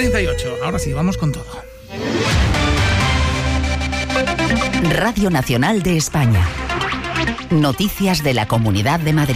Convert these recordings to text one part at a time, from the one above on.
8:38. Ahora sí, vamos con todo. Radio Nacional de España. Noticias de la Comunidad de Madrid.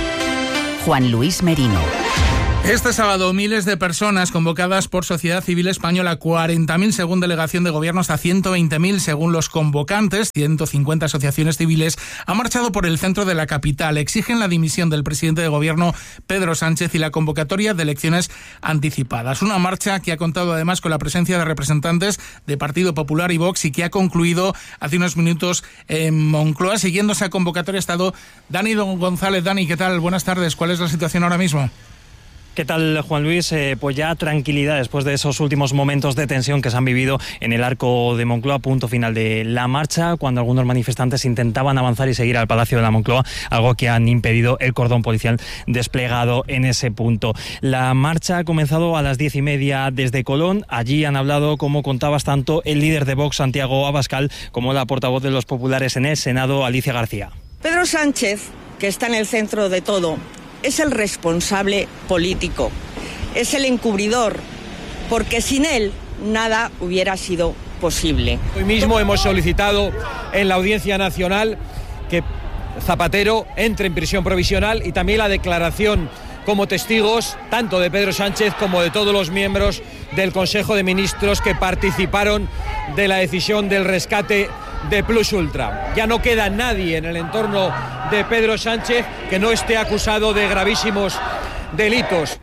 Juan Luis Merino. Este sábado, miles de personas convocadas por Sociedad Civil Española, 40.000 según delegación de gobierno, hasta 120.000 según los convocantes, 150 asociaciones civiles, han marchado por el centro de la capital. Exigen la dimisión del presidente de gobierno, Pedro Sánchez, y la convocatoria de elecciones anticipadas. Una marcha que ha contado además con la presencia de representantes de Partido Popular y Vox y que ha concluido hace unos minutos en Moncloa. Siguiendo esa convocatoria ha estado Dani González. Dani, ¿qué tal? Buenas tardes. ¿Cuál es la situación ahora mismo? ¿Qué tal, Juan Luis? Pues ya tranquilidad después de esos últimos momentos de tensión que se han vivido en el arco de Moncloa, punto final de la marcha, cuando algunos manifestantes intentaban avanzar y seguir al Palacio de la Moncloa, algo que han impedido el cordón policial desplegado en ese punto. La marcha ha comenzado a las 10:30 desde Colón. Allí han hablado, como contabas, tanto el líder de Vox, Santiago Abascal, como la portavoz de los populares en el Senado, Alicia García. Pedro Sánchez, que está en el centro de todo, es el responsable político, es el encubridor, porque sin él nada hubiera sido posible. Hoy mismo hemos solicitado en la Audiencia Nacional que Zapatero entre en prisión provisional y también la declaración como testigos tanto de Pedro Sánchez como de todos los miembros del Consejo de Ministros que participaron de la decisión del rescate de Plus Ultra. Ya no queda nadie en el entorno de Pedro Sánchez que no esté acusado de gravísimos delitos.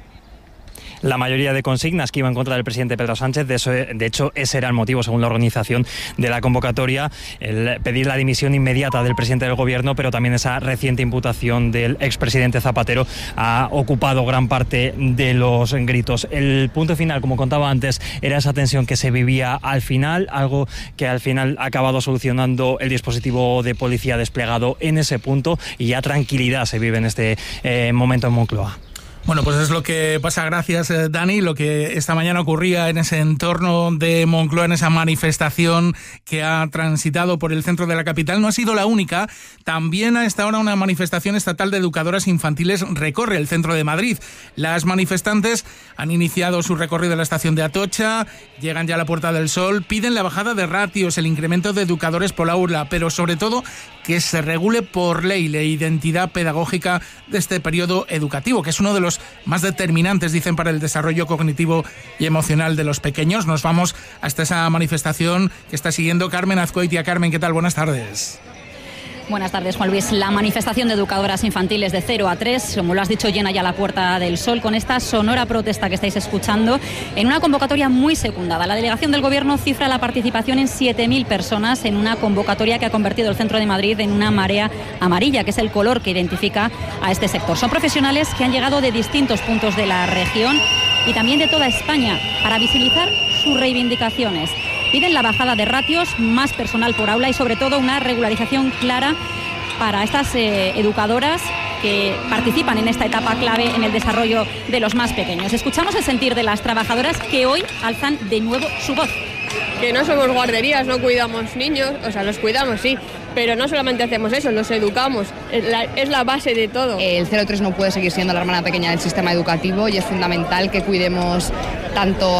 La mayoría de consignas que iban contra del presidente Pedro Sánchez, de hecho ese era el motivo, según la organización de la convocatoria, el pedir la dimisión inmediata del presidente del gobierno, pero también esa reciente imputación del expresidente Zapatero ha ocupado gran parte de los gritos. El punto final, como contaba antes, era esa tensión que se vivía al final, algo que al final ha acabado solucionando el dispositivo de policía desplegado en ese punto, y ya tranquilidad se vive en este momento en Moncloa. Bueno, pues es lo que pasa, gracias Dani, lo que esta mañana ocurría en ese entorno de Moncloa, en esa manifestación que ha transitado por el centro de la capital. No ha sido la única, también a esta hora una manifestación estatal de educadoras infantiles recorre el centro de Madrid. Las manifestantes han iniciado su recorrido en la estación de Atocha, llegan ya a la Puerta del Sol, piden la bajada de ratios, el incremento de educadores por aula, pero sobre todo que se regule por ley la identidad pedagógica de este periodo educativo, que es uno de los más determinantes, dicen, para el desarrollo cognitivo y emocional de los pequeños. Nos vamos hasta esa manifestación que está siguiendo Carmen Azcoitia. Carmen, ¿qué tal? Buenas tardes. Buenas tardes, Juan Luis. La manifestación de educadoras infantiles de 0 a 3, como lo has dicho, llena ya la Puerta del Sol con esta sonora protesta que estáis escuchando en una convocatoria muy secundada. La delegación del Gobierno cifra la participación en 7.000 personas en una convocatoria que ha convertido el centro de Madrid en una marea amarilla, que es el color que identifica a este sector. Son profesionales que han llegado de distintos puntos de la región y también de toda España para visibilizar sus reivindicaciones. Piden la bajada de ratios, más personal por aula y sobre todo una regularización clara para estas educadoras que participan en esta etapa clave en el desarrollo de los más pequeños. Escuchamos el sentir de las trabajadoras que hoy alzan de nuevo su voz. Que no somos guarderías, no cuidamos niños, o sea, los cuidamos sí, pero no solamente hacemos eso, los educamos, es la base de todo. El 0-3 no puede seguir siendo la hermana pequeña del sistema educativo y es fundamental que cuidemos tanto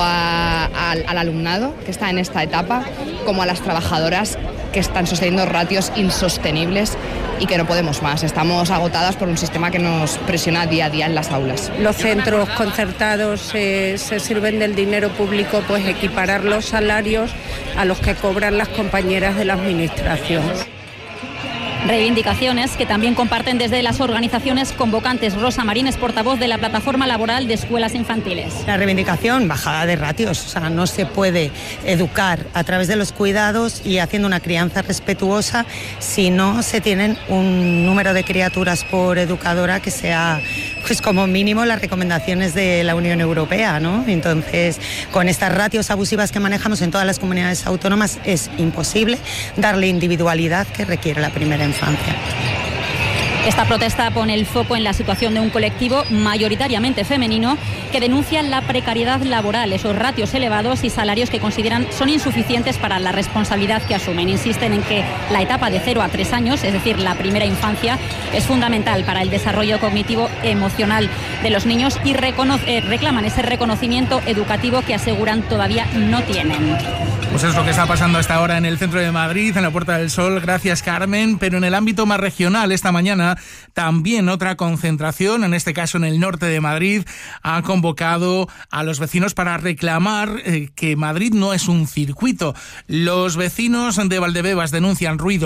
al alumnado que está en esta etapa como a las trabajadoras que están sosteniendo ratios insostenibles y que no podemos más. Estamos agotadas por un sistema que nos presiona día a día en las aulas. Los centros concertados se sirven del dinero público, pues equiparar los salarios a los que cobran las compañeras de la administración. Reivindicaciones que también comparten desde las organizaciones convocantes. Rosa Marín es portavoz de la Plataforma Laboral de Escuelas Infantiles. La reivindicación, bajada de ratios, o sea, no se puede educar a través de los cuidados y haciendo una crianza respetuosa si no se tienen un número de criaturas por educadora que sea, pues como mínimo las recomendaciones de la Unión Europea, ¿no? Entonces, con estas ratios abusivas que manejamos en todas las comunidades autónomas es imposible darle individualidad que requiere la primera infancia. Esta protesta pone el foco en la situación de un colectivo mayoritariamente femenino que que denuncian la precariedad laboral, esos ratios elevados y salarios que consideran son insuficientes para la responsabilidad que asumen. Insisten en que la etapa de 0 a 3 años, es decir, la primera infancia, es fundamental para el desarrollo cognitivo emocional de los niños y reclaman ese reconocimiento educativo que aseguran todavía no tienen. Pues es lo que está pasando hasta ahora en el centro de Madrid, en la Puerta del Sol. Gracias, Carmen. Pero en el ámbito más regional, esta mañana también otra concentración, en este caso en el norte de Madrid, ha convocado a los vecinos para reclamar que Madrid no es un circuito. Los vecinos de Valdebebas denuncian ruido